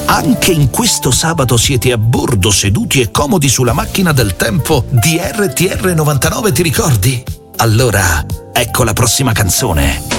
Anche in questo sabato siete a bordo, seduti e comodi sulla macchina del tempo di RTR 99, ti ricordi? Allora, ecco la prossima canzone.